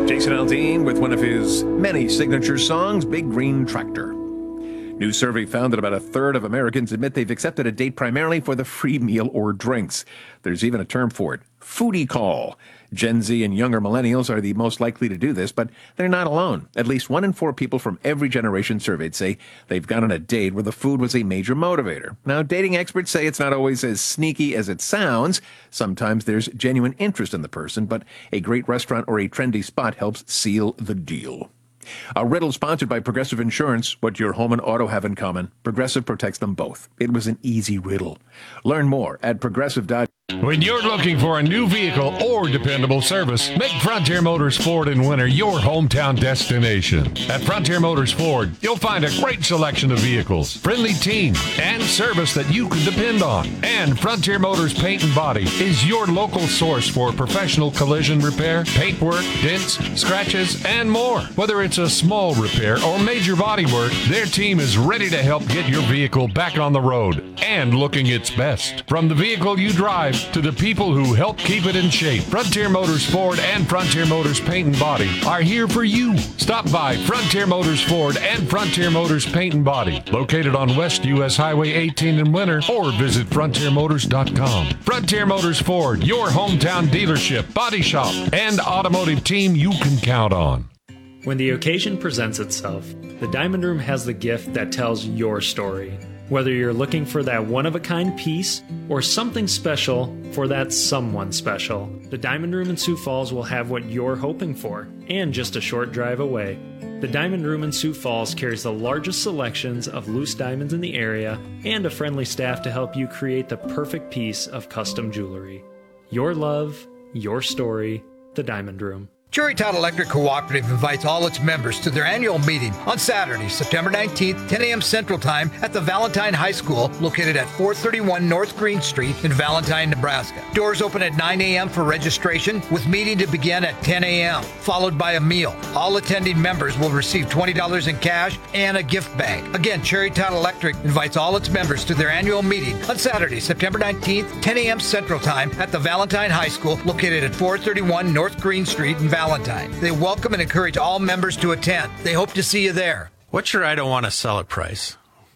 Jason Aldean with one of his many signature songs, Big Green Tractor. New survey found that about a third of Americans admit they've accepted a date primarily for the free meal or drinks. There's even a term for it, foodie call. Gen Z and younger millennials are the most likely to do this, but they're not alone. At least 1 in 4 people from every generation surveyed say they've gone on a date where the food was a major motivator. Now, dating experts say it's not always as sneaky as it sounds. Sometimes there's genuine interest in the person, but a great restaurant or a trendy spot helps seal the deal. A riddle sponsored by Progressive Insurance. What your home and auto have in common? Progressive protects them both. It was an easy riddle. Learn more at progressive.com. When you're looking for a new vehicle or dependable service, make Frontier Motors Ford in Winter your hometown destination. At Frontier Motors Ford, you'll find a great selection of vehicles, friendly team, and service that you can depend on. And Frontier Motors Paint and Body is your local source for professional collision repair, paintwork, dents, scratches, and more. Whether it's a small repair or major body work, their team is ready to help get your vehicle back on the road and looking its best. From the vehicle you drive to the people who help keep it in shape, Frontier Motors Ford and Frontier Motors Paint and Body are here for you. Stop by Frontier Motors Ford and Frontier Motors Paint and Body, located on West US Highway 18 in Winter, or visit frontiermotors.com. Frontier Motors Ford, your hometown dealership, body shop, and automotive team you can count on. When the occasion presents itself, the Diamond Room has the gift that tells your story. Whether you're looking for that one-of-a-kind piece or something special for that someone special, the Diamond Room in Sioux Falls will have what you're hoping for, and just a short drive away. The Diamond Room in Sioux Falls carries the largest selections of loose diamonds in the area and a friendly staff to help you create the perfect piece of custom jewelry. Your love, your story, the Diamond Room. Cherrytown Electric Cooperative invites all its members to their annual meeting on Saturday, September 19th, 10 a.m. Central Time at the Valentine High School, located at 431 North Green Street in Valentine, Nebraska. Doors open at 9 a.m. for registration, with meeting to begin at 10 a.m., followed by a meal. All attending members will receive $20 in cash and a gift bag. Again, Cherrytown Electric invites all its members to their annual meeting on Saturday, September 19th, 10 a.m. Central Time at the Valentine High School, located at 431 North Green Street in Valentine. They welcome and encourage all members to attend. They hope to see you there. What's your I don't want to sell it price?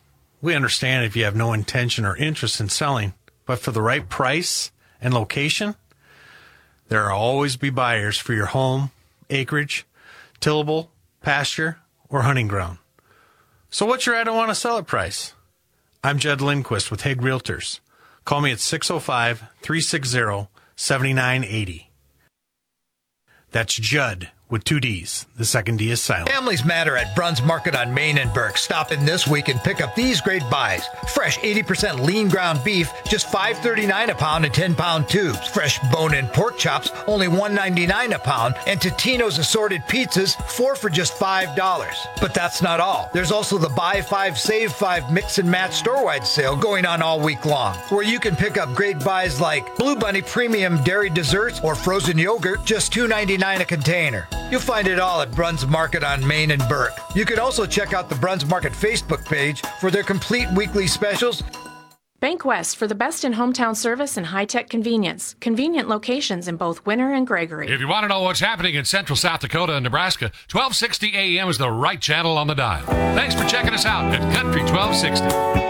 We understand if you have no intention or interest in selling, but for the right price and location, there will always be buyers for your home, acreage, tillable, pasture, or hunting ground. So what's your I don't want to sell it price? I'm Judd Lindquist with Hague Realtors. Call me at 605-360-7980. That's Judd with 2 Ds. The second D is silent. Families matter at Bruns Market on Main and Burke. Stop in this week and pick up these great buys. Fresh 80% lean ground beef, just $5.39 a pound in 10-pound tubes. Fresh bone-in pork chops, only $1.99 a pound. And Totino's assorted pizzas, 4 for just $5. But that's not all. There's also the Buy 5, Save 5 Mix and Match store-wide sale going on all week long, where you can pick up great buys like Blue Bunny Premium Dairy Desserts or frozen yogurt, just $2.99 a container. You'll find it all at Bruns Market on Main and Burke. You can also check out the Bruns Market Facebook page for their complete weekly specials. Bank West for the best in hometown service and high-tech convenience. Convenient locations in both Winter and Gregory. If you want to know what's happening in central South Dakota and Nebraska, 1260 AM is the right channel on the dial. Thanks for checking us out at Country 1260.